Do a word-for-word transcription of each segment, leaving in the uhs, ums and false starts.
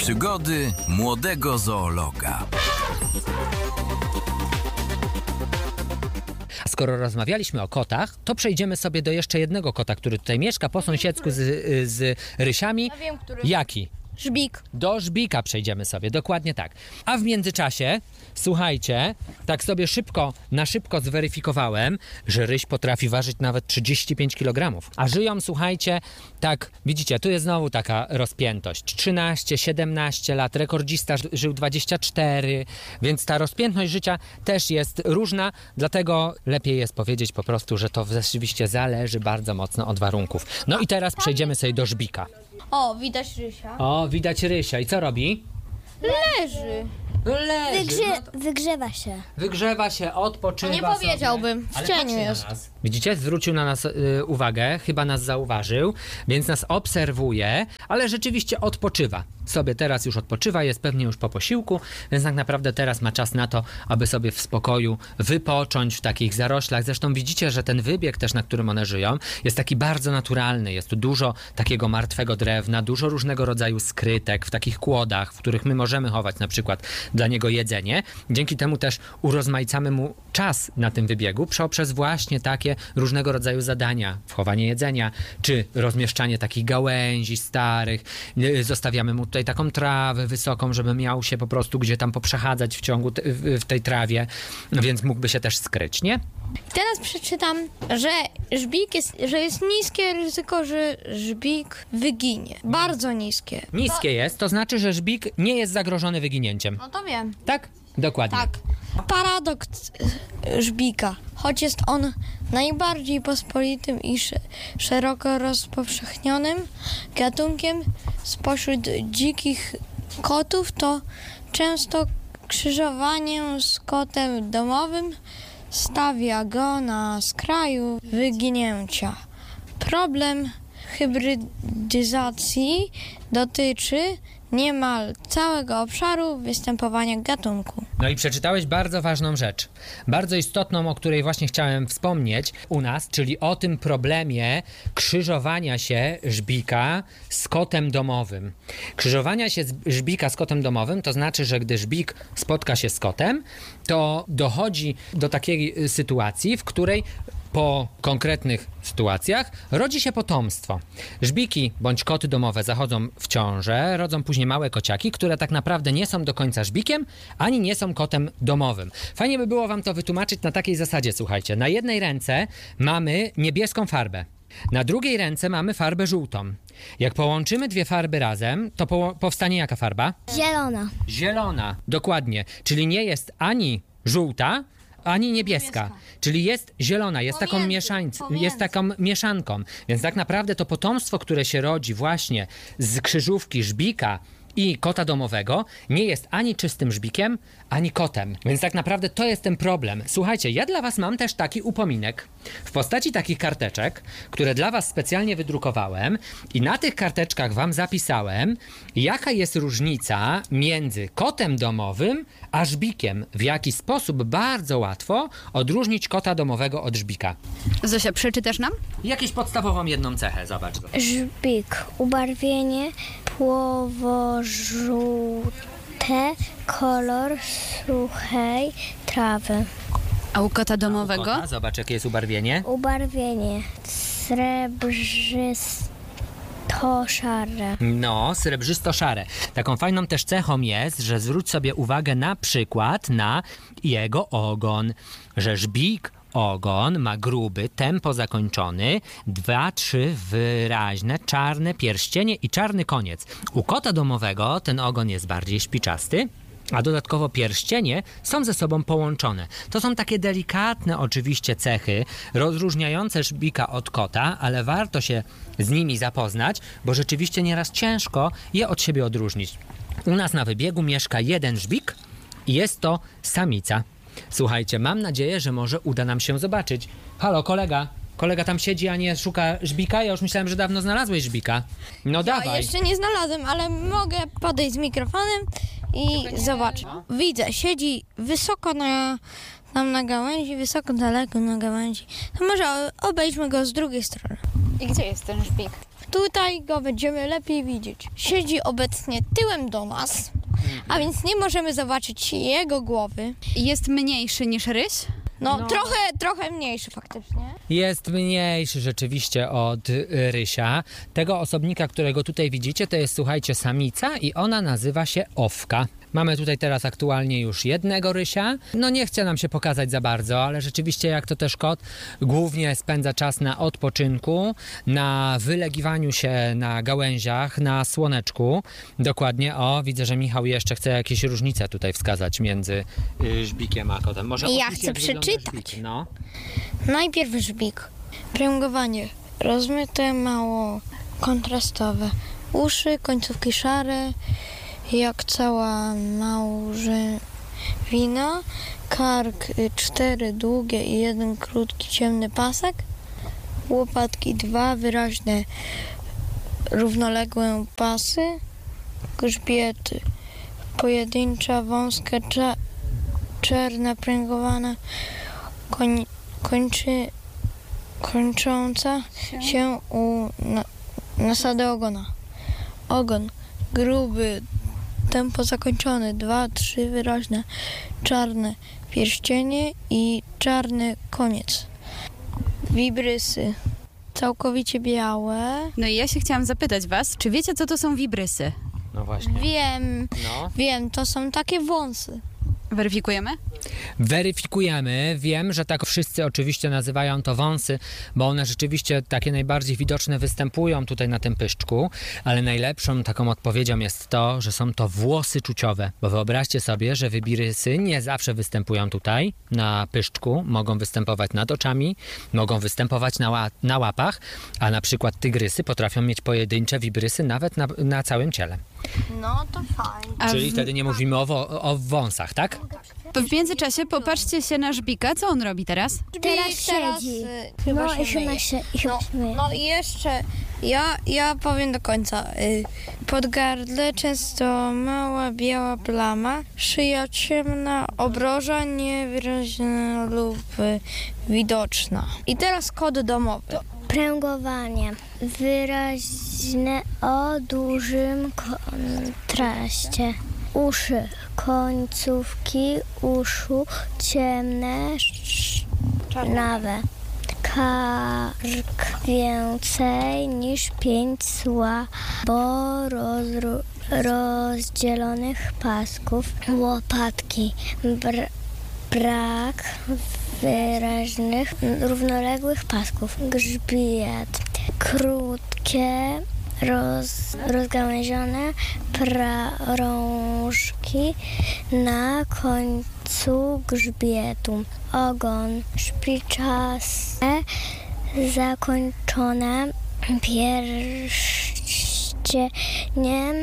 Przygody młodego zoologa. Skoro rozmawialiśmy o kotach, to przejdziemy sobie do jeszcze jednego kota, który tutaj mieszka po sąsiedzku z, z rysiami. Ja wiem, który. Jaki? Żbik. Do Żbika przejdziemy sobie, dokładnie tak. A w międzyczasie, słuchajcie, tak sobie szybko, na szybko zweryfikowałem, że ryś potrafi ważyć nawet trzydzieści pięć kilogramów. A żyją, słuchajcie, tak, widzicie, tu jest znowu taka rozpiętość. trzynaście, siedemnaście lat, rekordzista żył dwadzieścia cztery, więc ta rozpiętność życia też jest różna, dlatego lepiej jest powiedzieć po prostu, że to rzeczywiście zależy bardzo mocno od warunków. No i teraz przejdziemy sobie do Żbika. O, widać rysia. O, widać rysia. I co robi? Leży. Leży. Wygrze No to wygrzewa się. wygrzewa się, odpoczywa Nie powiedziałbym. sobie. W Ale cieniu patrzy na jest. nas. Widzicie? Zwrócił na nas y, uwagę, chyba nas zauważył, więc nas obserwuje, ale rzeczywiście odpoczywa. Sobie teraz już odpoczywa, jest pewnie już po posiłku, więc tak naprawdę teraz ma czas na to, aby sobie w spokoju wypocząć w takich zaroślach. Zresztą widzicie, że ten wybieg też, na którym one żyją, jest taki bardzo naturalny. Jest tu dużo takiego martwego drewna, dużo różnego rodzaju skrytek w takich kłodach, w których my możemy chować na przykład dla niego jedzenie. Dzięki temu też urozmaicamy mu czas na tym wybiegu poprzez właśnie takie różnego rodzaju zadania, wchowanie jedzenia, czy rozmieszczanie takich gałęzi starych. Zostawiamy mu tutaj taką trawę wysoką, żeby miał się po prostu gdzie tam poprzechadzać w ciągu te, w, w tej trawie, więc mógłby się też skryć, nie? Teraz przeczytam, że żbik jest, że jest niskie ryzyko, że żbik wyginie. Bardzo niskie. Niskie jest, to znaczy, że żbik nie jest zagrożony wyginięciem. No to wiem. Tak? Dokładnie. Tak. Paradoks y, żbika. Choć jest on najbardziej pospolitym i sz- szeroko rozpowszechnionym gatunkiem spośród dzikich kotów, to często krzyżowanie z kotem domowym stawia go na skraju wyginięcia. Problem hybrydyzacji dotyczy niemal całego obszaru występowania gatunku. No i przeczytałeś bardzo ważną rzecz, bardzo istotną, o której właśnie chciałem wspomnieć u nas, czyli o tym problemie krzyżowania się żbika z kotem domowym. Krzyżowania się z żbika z kotem domowym to znaczy, że gdy żbik spotka się z kotem, to dochodzi do takiej sytuacji, w której po konkretnych sytuacjach rodzi się potomstwo. Żbiki bądź koty domowe zachodzą w ciążę, rodzą później małe kociaki, które tak naprawdę nie są do końca żbikiem, ani nie są kotem domowym. Fajnie by było wam to wytłumaczyć na takiej zasadzie, słuchajcie. Na jednej ręce mamy niebieską farbę, na drugiej ręce mamy farbę żółtą. Jak połączymy dwie farby razem, to po- powstanie jaka farba? Zielona. Zielona, dokładnie. Czyli nie jest ani żółta, ani niebieska. niebieska. Czyli jest zielona, jest Pomiędzy, taką mieszańc- pomiędzy. jest taką mieszanką. Więc tak naprawdę to potomstwo, które się rodzi właśnie z krzyżówki żbika i kota domowego, nie jest ani czystym żbikiem, ani kotem. Więc tak naprawdę to jest ten problem. Słuchajcie, ja dla was mam też taki upominek w postaci takich karteczek, które dla was specjalnie wydrukowałem i na tych karteczkach wam zapisałem, jaka jest różnica między kotem domowym a żbikiem. W jaki sposób bardzo łatwo odróżnić kota domowego od żbika. Zosia, przeczytasz nam? Jakąś podstawową jedną cechę, zobacz. Żbik. Ubarwienie płowo-żółte. Kolor suchej trawy. A u kota domowego? Kota, zobacz, jakie jest ubarwienie. Ubarwienie srebrzysto-szare. No, srebrzysto-szare. Taką fajną też cechą jest, że zwróć sobie uwagę na przykład na jego ogon, że żbik ogon ma gruby, tempo zakończony, dwa, trzy wyraźne, czarne pierścienie i czarny koniec. U kota domowego ten ogon jest bardziej szpiczasty, a dodatkowo pierścienie są ze sobą połączone. To są takie delikatne oczywiście cechy rozróżniające żbika od kota, ale warto się z nimi zapoznać, bo rzeczywiście nieraz ciężko je od siebie odróżnić. U nas na wybiegu mieszka jeden żbik i jest to samica. Słuchajcie, mam nadzieję, że może uda nam się zobaczyć. Halo, kolega. Kolega tam siedzi, a nie szuka żbika? Ja już myślałem, że dawno znalazłeś żbika. No Ja dawaj. jeszcze nie znalazłem, ale mogę podejść z mikrofonem i zobaczyć. Widzę, siedzi wysoko na, tam na gałęzi, wysoko daleko na gałęzi. To może obejrzmy go z drugiej strony. I gdzie jest ten żbik? tutaj go będziemy lepiej widzieć. Siedzi obecnie tyłem do nas, a więc nie możemy zobaczyć jego głowy. Jest mniejszy niż ryś? No, No. Trochę, trochę mniejszy faktycznie. Jest mniejszy rzeczywiście od y, rysia. Tego osobnika, którego tutaj widzicie, to jest, słuchajcie, samica i ona nazywa się owka. Mamy tutaj teraz aktualnie już jednego rysia. No nie chce nam się pokazać za bardzo, ale rzeczywiście jak to też kot, głównie spędza czas na odpoczynku, na wylegiwaniu się na gałęziach, na słoneczku. Dokładnie, o, widzę, że Michał jeszcze chce jakieś różnice tutaj wskazać między y, żbikiem a kotem. Może Ja opisz, chcę jak wygląda przeczytać. żbik. No. Najpierw żbik. Pręgowanie. Rozmyte, mało kontrastowe. Uszy, końcówki szare, jak cała małżewina. Kark y, cztery długie i jeden krótki, ciemny pasek. Łopatki dwa wyraźne, równoległe pasy. Grzbiet pojedyncza, wąska, cza, czarna, pręgowana, koń, kończy, kończąca się u na, nasady ogona. Ogon gruby, tempo zakończony, dwa, trzy wyraźne, czarne pierścienie i czarny koniec. Wibrysy całkowicie białe. No i ja się chciałam zapytać was, czy wiecie, co to są wibrysy? No właśnie. Wiem, No. wiem, to są takie wąsy. Weryfikujemy? Weryfikujemy. Wiem, że tak wszyscy oczywiście nazywają to wąsy, bo one rzeczywiście takie najbardziej widoczne występują tutaj na tym pyszczku, ale najlepszą taką odpowiedzią jest to, że są to włosy czuciowe, bo wyobraźcie sobie, że wibirysy nie zawsze występują tutaj na pyszczku, mogą występować nad oczami, mogą występować na, ła- na łapach, a na przykład tygrysy potrafią mieć pojedyncze wibrysy nawet na, na całym ciele. No to fajnie. A Czyli w, wtedy nie mówimy o, wo- o wąsach, tak? w międzyczasie popatrzcie się na żbika, co on robi teraz? Teraz Żbik siedzi. y, chyba No się i chyba myje. się, i chyba No, się myje. no i jeszcze ja, ja powiem do końca. Y, pod gardle często mała biała plama, szyja ciemna, obroża niewyraźna lub y, widoczna. I teraz kod domowy. Pręgowanie. Wyraźne o dużym kontraście. Uszy. Końcówki uszu ciemne, czarnawe. Kark więcej niż pięć słabo rozru- rozdzielonych pasków. Łopatki. Br- brak wyraźnych, równoległych pasków. Grzbiet. Krótkie, roz, rozgałęzione prążki na końcu grzbietu. Ogon szpiczaste, zakończone pierścieniem,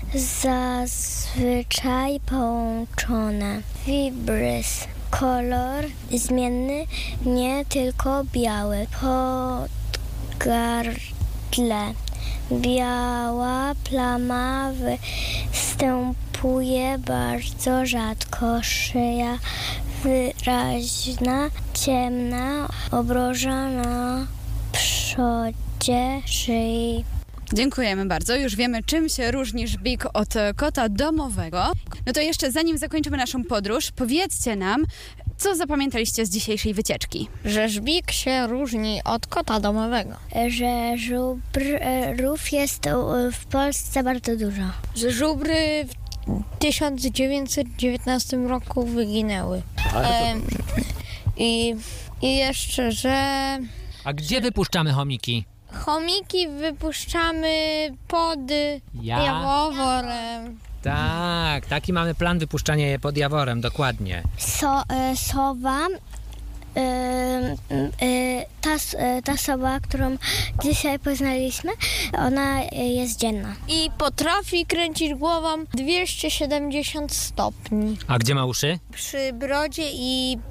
zazwyczaj połączone. Wibrys. Kolor zmienny, nie tylko biały. Pod gardle. Biała plama występuje bardzo rzadko. Szyja wyraźna, ciemna, obroża na przodzie szyi. Dziękujemy bardzo. Już wiemy, czym się różni żbik od kota domowego. No to jeszcze zanim zakończymy naszą podróż, powiedzcie nam, co zapamiętaliście z dzisiejszej wycieczki. Że żbik się różni od kota domowego. Że żubrów jest w Polsce bardzo dużo. Że żubry w tysiąc dziewięćset dziewiętnastym roku wyginęły. Em, i, I jeszcze, że A gdzie wypuszczamy chomiki? chomiki wypuszczamy pod Ja? Jaworem. Tak, taki mamy plan wypuszczania je pod Jaworem, dokładnie. So, e, sowa, e, e, ta, s- e, ta sowa, którą dzisiaj poznaliśmy, ona e, jest dzienna. I potrafi kręcić głową dwieście siedemdziesiąt stopni. A gdzie ma uszy? Przy brodzie i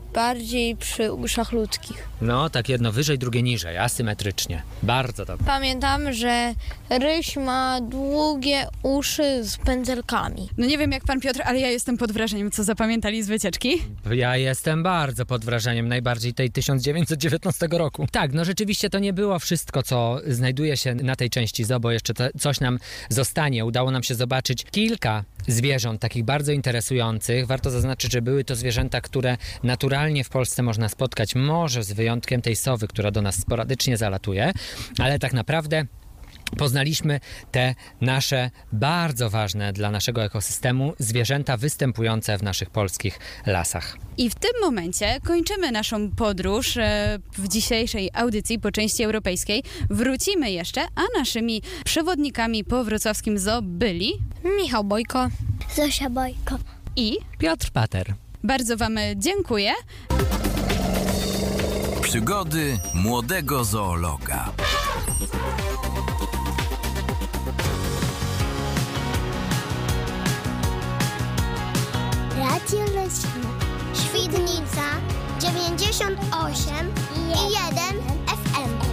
bardziej przy uszach ludzkich. No, tak jedno wyżej, drugie niżej, asymetrycznie. Bardzo dobrze. Pamiętam, że ryś ma długie uszy z pędzelkami. No nie wiem jak pan Piotr, ale ja jestem pod wrażeniem, co zapamiętali z wycieczki. Ja jestem bardzo pod wrażeniem najbardziej tej tysiąc dziewięćset dziewiętnastego roku. Tak, no rzeczywiście to nie było wszystko, co znajduje się na tej części zoo, bo jeszcze to, coś nam zostanie. Udało nam się zobaczyć kilka zwierząt, takich bardzo interesujących. Warto zaznaczyć, że były to zwierzęta, które naturalnie w Polsce można spotkać, może z wyjątkiem tej sowy, która do nas sporadycznie zalatuje, ale tak naprawdę poznaliśmy te nasze bardzo ważne dla naszego ekosystemu zwierzęta występujące w naszych polskich lasach. I w tym momencie kończymy naszą podróż e, w dzisiejszej audycji po części europejskiej. Wrócimy jeszcze, a naszymi przewodnikami po wrocławskim zoo byli Michał Bojko. Zosia Bojko. i Piotr Pater. bardzo wam dziękuję. Przygody młodego zoologa. Radio Leśne. Świdnica dziewięćdziesiąt osiem i jeden